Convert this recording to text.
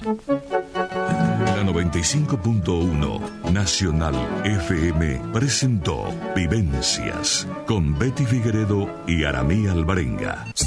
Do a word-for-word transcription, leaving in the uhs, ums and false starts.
La noventa y cinco punto uno Nacional F M presentó Vivencias con Betty Figueredo y Aramí Alvarenga.